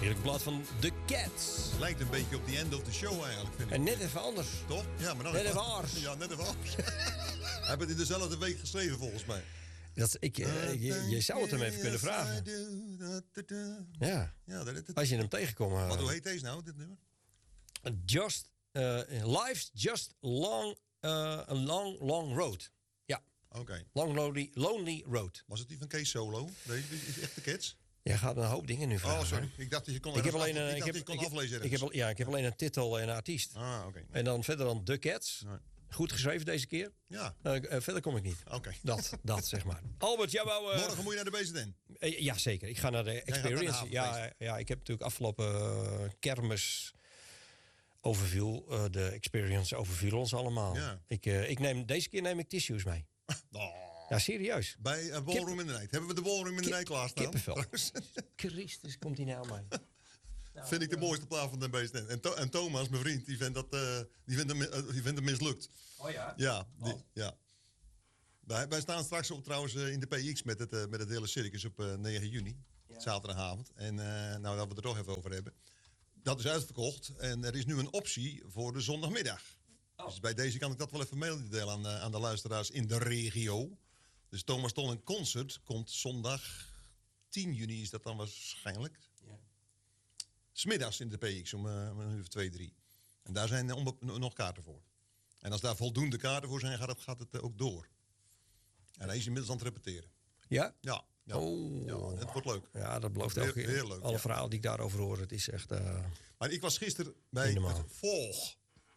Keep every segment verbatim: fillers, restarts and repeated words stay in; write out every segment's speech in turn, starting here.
Heerlijk blad van The Cats. Lijkt een beetje op the end of the show eigenlijk, vind ik. En net even anders. Toch? Ja, maar dan Net even anders. Ja, net even anders. Hij heeft het in dezelfde week geschreven, volgens mij. Dat, ik, uh, je, je zou het hem even kunnen vragen. Ja, ja dat, dat, als je hem tegenkomt. Uh, Wat, hoe heet deze nou, dit nummer? Just, uh, Life's Just long, uh, a Long, Long Road. Ja. Oké. Okay. Long, lonely, lonely Road. Was het die van Kees Solo? Deze is echt de Cats? Jij gaat een hoop dingen nu vragen. Oh, sorry. Ik dacht dat je kon, ik heb alleen, af, uh, ik ik dacht heb, je kon ik, aflezen. Ik heb, ja, ik heb alleen een titel en een artiest. Ah, oké. Okay. En dan verder dan The Cats. Nee. Goed geschreven deze keer. Ja. Uh, uh, verder kom ik niet. Oké. Okay. Dat, dat zeg maar. Albert, jij wou... Uh, Morgen moet je naar de B Z N. Uh, ja, zeker. Ik ga naar de Experience. De ja, ja, ik heb natuurlijk afgelopen uh, kermis overviel. Uh, de Experience overviel ons allemaal. Ja. Ik, uh, ik neem, deze keer neem ik tissues mee. Oh. Ja, serieus. Bij uh, Ballroom Kip, in the Night. Hebben we de Ballroom in the Night klaarstaan? Kippenvel. Christus, komt hij nou mee. Nou, vind ik de mooiste plaat van de B Z N. En, to- en Thomas, mijn vriend, die vindt, dat, uh, die vindt, hem, uh, die vindt hem mislukt. Oh ja? Ja. Die, oh. ja. Wij, wij staan straks op, trouwens uh, in de P X met het, uh, met het hele circus op uh, negen juni. Ja. Zaterdagavond. En uh, nou, dat we het er toch even over hebben. Dat is uitverkocht. En er is nu een optie voor de zondagmiddag. Oh. Dus bij deze kan ik dat wel even meedelen aan, uh, aan de luisteraars in de regio. Dus Thomas Tollen Concert komt zondag tien juni is dat dan waarschijnlijk. Ja. 'S middags in de P X om uh, een uur of twee, drie. En daar zijn uh, nog kaarten voor. En als daar voldoende kaarten voor zijn, gaat het, gaat het uh, ook door. En hij is inmiddels aan het repeteren. Ja? Ja. Ja, oh. ja, het wordt leuk. Ja, dat belooft elke keer. Alle ja. verhalen die ik daarover hoor, het is echt... Uh, maar ik was gisteren bij het Volg.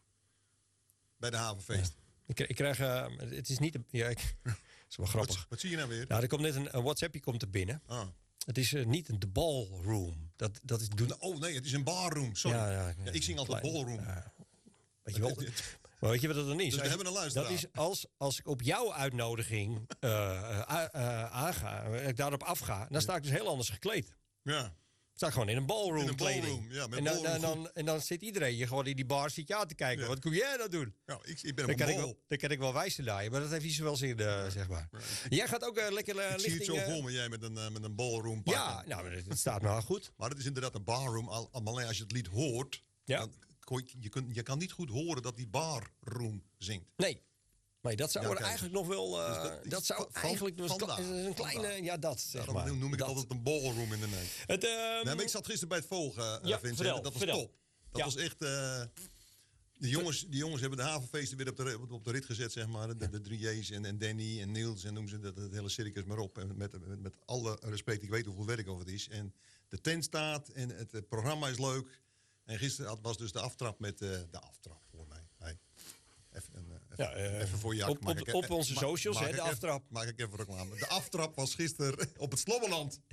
Bij de Havenfeest. Ja. Ik, ik krijg... Uh, het is niet... Ja, ik, het is wel grappig. Wat, wat zie je nou weer? Nou, er komt net een, een WhatsAppje komt er binnen. Ah. Het is uh, niet de ballroom. Dat, dat is doen... Oh nee, het is een barroom. Sorry. Ja, ja, ja, ik zing altijd klein, ballroom. Ja. Weet je wel... Maar weet je wat dat dan is? Dus we hebben een luisteraar. Dat is als, als ik op jouw uitnodiging uh, uh, uh, aanga, ik daarop afga, dan sta ik dus heel anders gekleed. Ja. Sta ik gewoon in een ballroom in een kleding. Ballroom, ja, met en, dan, ballroom en, dan, en dan zit iedereen je gewoon in die bar zit je aan te kijken. Ja. Wat kom jij nou doen? Ja, ik, ik ben dan, op kan een ik wel, dan kan ik wel wijzen naar je, maar dat heeft niet zoveel zin, uh, ja. zeg maar. Ja, ik, jij gaat ook uh, lekker uh, ik lichting... Ik zie het zo uh, voor me, jij met een, uh, met een ballroom pakken. Ja, nou, het staat me goed. Maar het is inderdaad een barroom. Al, alleen als je het lied hoort, ja. dan, je, kunt, je kan niet goed horen dat die barroom zingt. Nee. Nee, dat zou ja, er eigenlijk nog wel... Uh, dus dat, dat zou van, eigenlijk nog een, een kleine... Vandaag. Ja, dat zeg ja, maar. Dan noem ik dat. altijd een ballroom in de nek. Het, um, nee, maar ik zat gisteren bij het volgen, uh, ja, Vincent. Vertel, dat was vertel. top. Dat ja. was echt... Uh, de, jongens, de jongens hebben de havenfeesten weer op de, op de rit gezet, zeg maar. De, de drie J's en, en Danny en Niels en noem ze dat, het hele circus maar op. En met, met, met alle respect, ik weet hoeveel werk over het is. En de tent staat en het, het programma is leuk. En gisteren was dus de aftrap met... Uh, de aftrap, voor mij. Hey. Even, even, ja, uh, even voor Jack. Op, op, ik, op onze ma, socials, hè, de even, aftrap. Maak ik even reclame. De aftrap was gisteren op het Slobberland.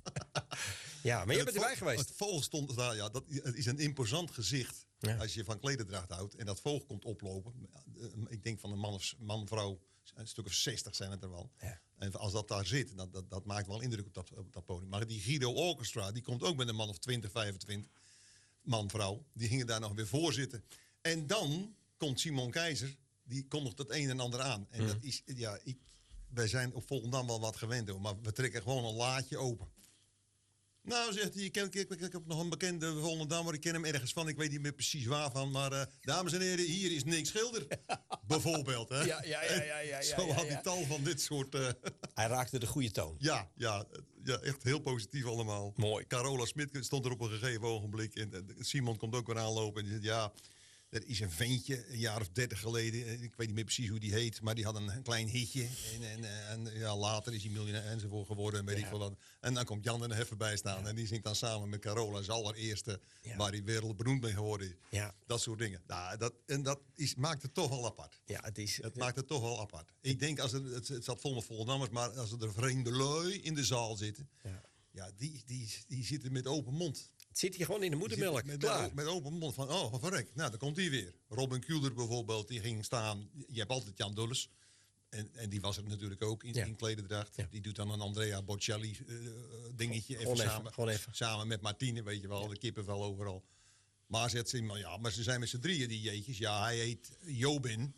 Ja, maar je bent erbij geweest. Het vogel stond daar, ja, dat is een imposant gezicht. Ja. Als je van klederdracht houdt en dat vogel komt oplopen. Ik denk van een man of man, vrouw, een stuk of zestig zijn het er wel. Ja. En als dat daar zit, dat, dat, dat maakt wel indruk op dat, op dat podium. Maar die Guido Orchestra, die komt ook met een man of twintig, vijfentwintig. Man, vrouw. Die gingen daar nog weer voor zitten. En dan komt Simon Keizer. Die kondigt het een en ander aan. En mm. dat is, ja, ik, wij zijn op Volendam wel wat gewend, hoor, maar we trekken gewoon een laadje open. Nou, zegt hij, ik, ik, ik, ik heb nog een bekende Volendammer, ik ken hem ergens van, ik weet niet meer precies waarvan, maar uh, dames en heren, hier is Nick Schilder. Bijvoorbeeld, hè? Ja, ja, ja, ja, ja, Zo ja, had ja. hij tal van dit soort... Uh, hij raakte de goede toon. Ja, ja, ja, echt heel positief allemaal. Mooi. Carola Smit stond er op een gegeven ogenblik en uh, Simon komt ook weer aanlopen en die zegt, ja... Er is een ventje, een jaar of dertig geleden, ik weet niet meer precies hoe die heet, maar die had een, een klein hitje. En, en, en ja, later is hij miljonair enzovoort geworden. En, weet ja. ik veel wat. En dan komt Jan er even bij staan. Ja. En die zingt dan samen met Carola zijn allereerste, ja. waar hij wereldberoemd mee geworden is. Ja. Dat soort dingen. Nou, dat, en dat is, maakt het toch wel apart. Ja, het is, het ja. maakt het toch wel apart. Ik denk, als er, het, het zat vol met Vollendammers, maar als er vreemde lui in de zaal zitten, ja, ja die, die, die zitten met open mond. Het zit hier gewoon in de moedermelk. Met, Klaar. Met, met open mond van, oh, verrek. Nou, dan komt hij weer. Robin Kuhler bijvoorbeeld, die ging staan. Je hebt altijd Jan Dulles. En, en die was er natuurlijk ook in, ja. in klederdracht. Ja. Die doet dan een Andrea Bocelli uh, dingetje. Even, even, samen, gewoon even. samen met Martine, weet je wel. Ja. De kippenvel overal. Maar zegt ze, maar ja, maar ze zijn met z'n drieën, die jeetjes. Ja, hij heet Jobin.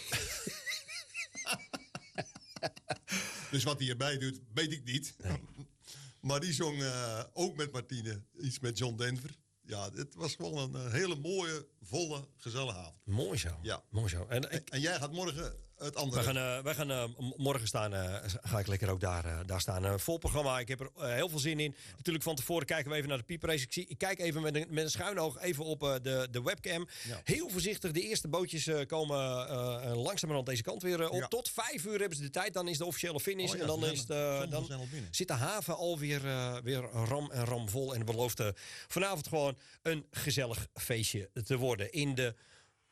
Dus wat hij erbij doet, weet ik niet. Nee. Maar die zong uh, ook met Martine iets met John Denver. Ja, het was gewoon een hele mooie, volle, gezellige avond. Mooi zo. Ja. Mooi zo. En, en, en jij gaat morgen het andere... Wij gaan, uh, wij gaan uh, morgen staan, uh, ga ik lekker ook daar, uh, daar staan. Uh, vol programma, ik heb er uh, heel veel zin in. Ja. Natuurlijk van tevoren kijken we even naar de pieprace. Ik, zie, ik kijk even met een, met een schuin oog even op uh, de, de webcam. Ja. Heel voorzichtig, de eerste bootjes uh, komen uh, langzamerhand deze kant weer uh, op. Ja. Tot vijf uur hebben ze de tijd, dan is de officiële finish. Oh, ja, en dan, is de, dan zit de haven alweer uh, weer ram en ram vol. En belooft uh, vanavond gewoon een gezellig feestje te worden in de...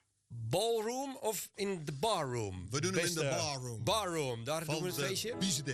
Ballroom of in de barroom? We doen hem in de barroom. Barroom, daar doen we het feestje.